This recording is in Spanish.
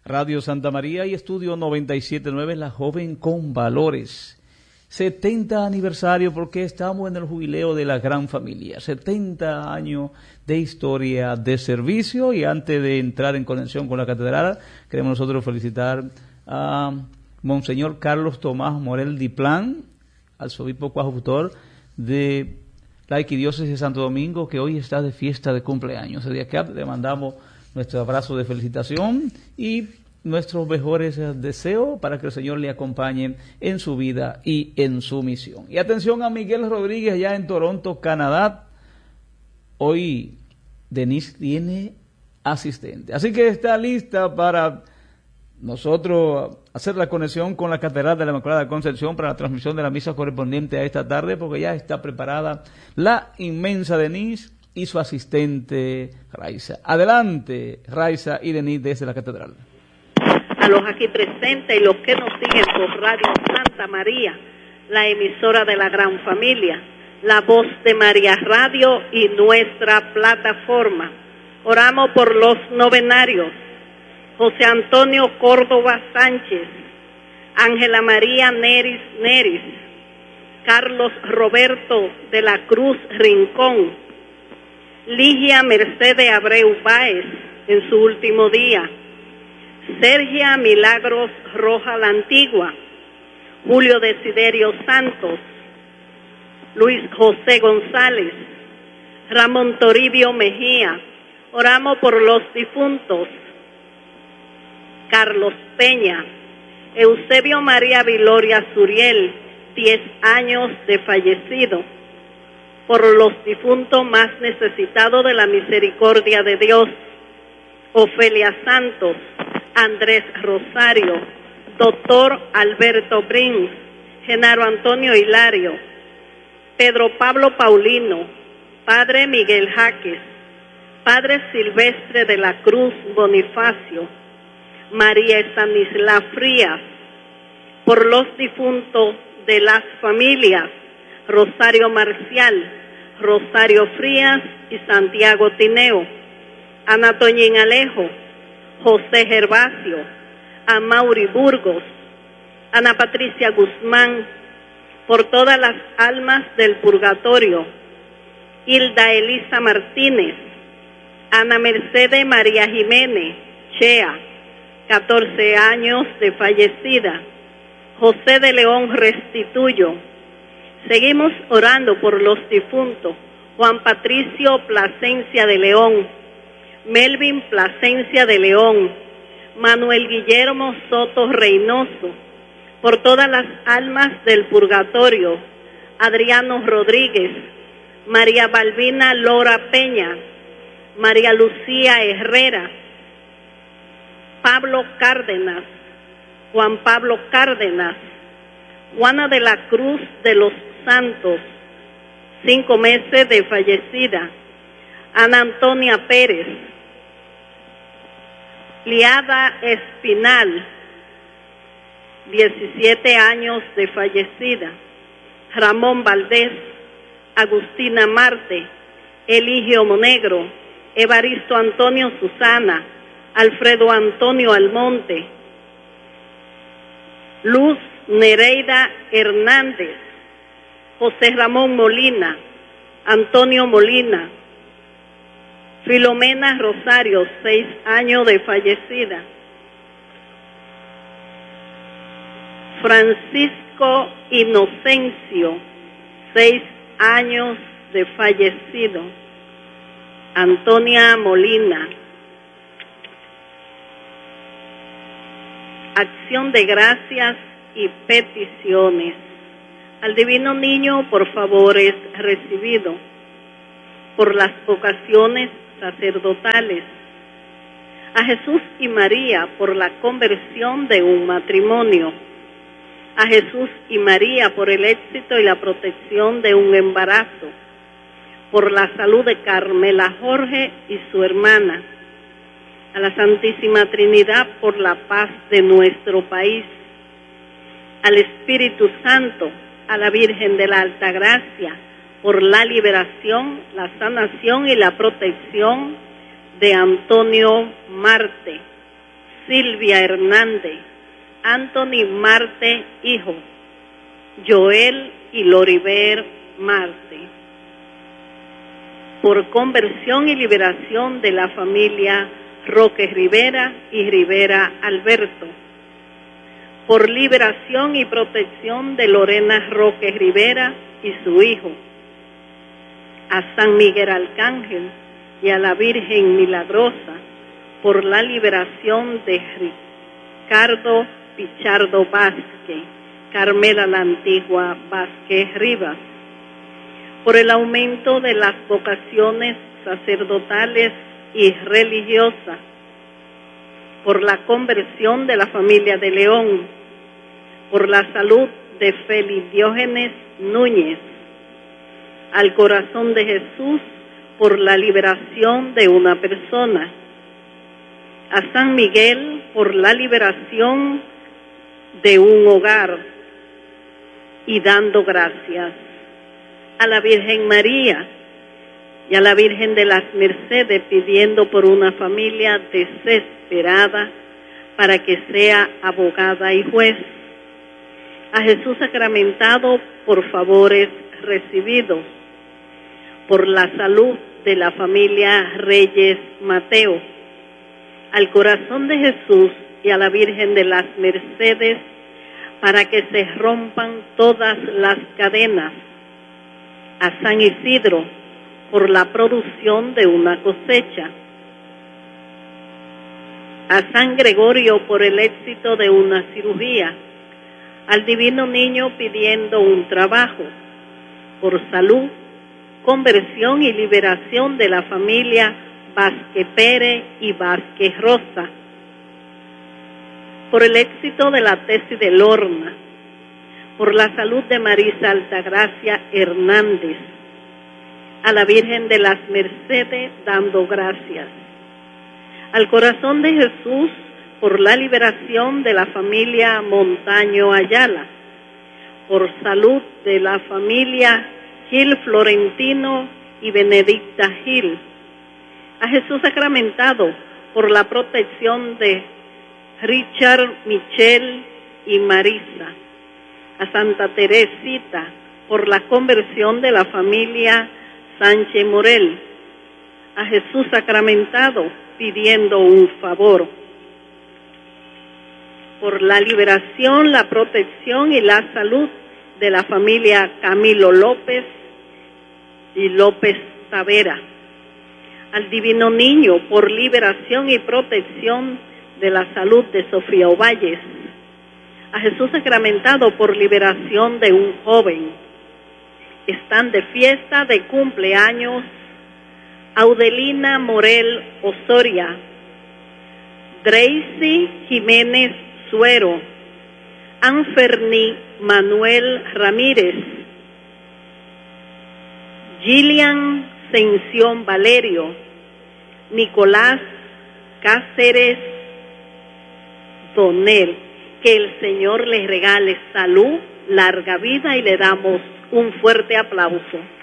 Radio Santa María y Estudio 97.9, La Joven con Valores. 70 aniversario porque estamos en el jubileo de la gran familia. 70 años de historia de servicio, y antes de entrar en conexión con la catedral, queremos nosotros felicitar a Monseñor Carlos Tomás Morel Diplán, arzobispo coadjutor de la Arquidiócesis de Santo Domingo, que hoy está de fiesta de cumpleaños. Desde acá le mandamos nuestro abrazo de felicitación y nuestros mejores deseos para que el Señor le acompañe en su vida y en su misión. Y atención a Miguel Rodríguez allá en Toronto, Canadá. Hoy Denise tiene asistente, así que está lista para nosotros hacer la conexión con la Catedral de la Inmaculada Concepción para la transmisión de la misa correspondiente a esta tarde, porque ya está preparada la inmensa Denise y su asistente Raiza. Adelante, Raiza y Denise desde la Catedral. A los aquí presentes y los que nos siguen por Radio Santa María, la emisora de la gran familia, la voz de María Radio y nuestra plataforma. Oramos por los novenarios: José Antonio Córdoba Sánchez, Ángela María Neris, Carlos Roberto de la Cruz Rincón, Ligia Mercedes Abreu Báez en su último día, Sergia Milagros Roja la Antigua, Julio Desiderio Santos, Luis José González, Ramón Toribio Mejía. Oramos por los difuntos: Carlos Peña, Eusebio María Viloria Suriel, 10 años de fallecido. Por los difuntos más necesitados de la misericordia de Dios: Ofelia Santos, Andrés Rosario, Doctor Alberto Brins, Genaro Antonio Hilario, Pedro Pablo Paulino, Padre Miguel Jaques, Padre Silvestre de la Cruz Bonifacio, María Estanisla Frías. Por los difuntos de las familias: Rosario Marcial, Rosario Frías y Santiago Tineo, Ana Toñín Alejo, José Gervasio, Amaury Burgos, Ana Patricia Guzmán. Por todas las almas del purgatorio: Hilda Elisa Martínez, Ana Mercedes María Jiménez Chea, 14 años de fallecida, José de León Restituyo. Seguimos orando por los difuntos: Juan Patricio Plasencia de León, Melvin Plasencia de León, Manuel Guillermo Soto Reynoso. Por todas las almas del purgatorio: Adriano Rodríguez, María Balbina Lora Peña, María Lucía Herrera, Pablo Cárdenas, Juan Pablo Cárdenas, Juana de la Cruz de los Santos, 5 meses de fallecida, Ana Antonia Pérez, Liada Espinal, 17 años de fallecida, Ramón Valdés, Agustina Marte, Eligio Monegro, Evaristo Antonio Susana, Alfredo Antonio Almonte, Luz Nereida Hernández, José Ramón Molina, Antonio Molina, Filomena Rosario, 6 años de fallecida, Francisco Inocencio, 6 años de fallecido, Antonia Molina. Acción de gracias y peticiones. Al Divino Niño por favores recibido, por las vocaciones sacerdotales, a Jesús y María por la conversión de un matrimonio, a Jesús y María por el éxito y la protección de un embarazo, por la salud de Carmela Jorge y su hermana, a la Santísima Trinidad por la paz de nuestro país, al Espíritu Santo, a la Virgen de la Altagracia por la liberación, la sanación y la protección de Antonio Marte. Silvia Hernández, Anthony Marte, hijo, Joel y Loriber Marte. Por conversión y liberación de la familia Roque Rivera y Rivera Alberto. Por liberación y protección de Lorena Roque Rivera y su hijo. A San Miguel Arcángel y a la Virgen Milagrosa, por la liberación de Ricardo Pichardo Vázquez, Carmela la Antigua Vázquez Rivas, por el aumento de las vocaciones sacerdotales y religiosas, por la conversión de la familia de León, por la salud de Félix Diógenes Núñez, al corazón de Jesús, por la liberación de una persona, a San Miguel por la liberación de un hogar, y dando gracias a la Virgen María y a la Virgen de las Mercedes, pidiendo por una familia desesperada para que sea abogada y juez, a Jesús sacramentado por favores recibidos, por la salud de la familia Reyes Mateo, al corazón de Jesús y a la Virgen de las Mercedes, para que se rompan todas las cadenas, a San Isidro por la producción de una cosecha, a San Gregorio por el éxito de una cirugía, al Divino Niño pidiendo un trabajo, por salud, conversión y liberación de la familia Vázquez Pérez y Vázquez Rosa, por el éxito de la tesis de Lorna, por la salud de Marisa Altagracia Hernández, a la Virgen de las Mercedes dando gracias, al corazón de Jesús por la liberación de la familia Montaño Ayala, por salud de la familia Gil Florentino y Benedicta Gil, a Jesús sacramentado por la protección de Richard, Michelle y Marisa, a Santa Teresita por la conversión de la familia Sánchez Morel, a Jesús sacramentado pidiendo un favor, por la liberación, la protección y la salud de la familia Camilo López y López Tavera, al Divino Niño por liberación y protección de la salud de Sofía Ovalles, a Jesús sacramentado por liberación de un joven. Están de fiesta de cumpleaños Audelina Morel Osoria, Dracy Jiménez Suero, Anferni Manuel Ramírez, Gillian Sención Valerio, Nicolás Cáceres Donel. Que el Señor les regale salud, larga vida y le damos un fuerte aplauso.